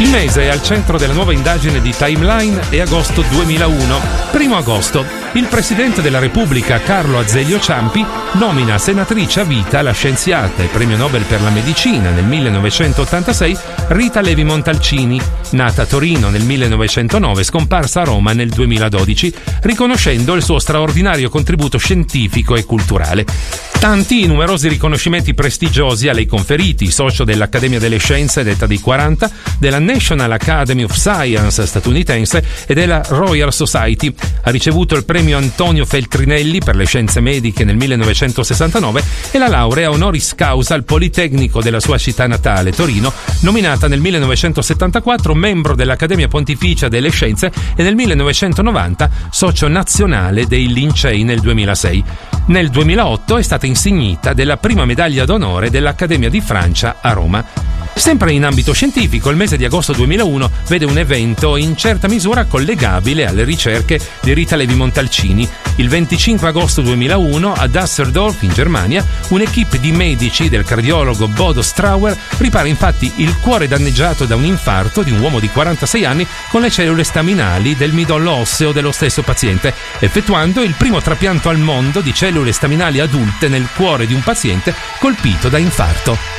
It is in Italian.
Il mese al centro della nuova indagine di Timeline è agosto 2001. 1 agosto, il Presidente della Repubblica Carlo Azeglio Ciampi nomina senatrice a vita la scienziata e premio Nobel per la medicina nel 1986 Rita Levi Montalcini, nata a Torino nel 1909, scomparsa a Roma nel 2012, riconoscendo il suo straordinario contributo scientifico e culturale. Tanti i numerosi riconoscimenti prestigiosi a lei conferiti, socio dell'Accademia delle Scienze d'età di 40, della National Academy of Science statunitense e della Royal Society. Ha ricevuto il premio Antonio Feltrinelli per le scienze mediche nel 1969 e la laurea honoris causa al Politecnico della sua città natale, Torino, nominata nel 1974 membro dell'Accademia Pontificia delle Scienze e nel 1990 socio nazionale dei Lincei nel 2006. Nel 2008 è stata insignita della prima medaglia d'onore dell'Accademia di Francia a Roma. Sempre in ambito scientifico, il mese di agosto 2001 vede un evento in certa misura collegabile alle ricerche di Rita Levi Montalcini. Il 25 agosto 2001 a Düsseldorf, in Germania, un'equipe di medici del cardiologo Bodo Strauer ripara infatti il cuore danneggiato da un infarto di un uomo di 46 anni con le cellule staminali del midollo osseo dello stesso paziente, effettuando il primo trapianto al mondo di cellule staminali adulte nel cuore di un paziente colpito da infarto.